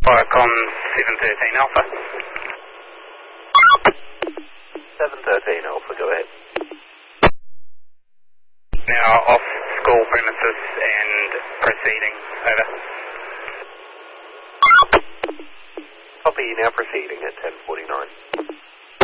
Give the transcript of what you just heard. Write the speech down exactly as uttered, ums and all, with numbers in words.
Viacom seven thirteen Alpha. seven thirteen Alpha, go ahead. Now off school premises and proceeding, over. Copy, now proceeding at ten forty-nine.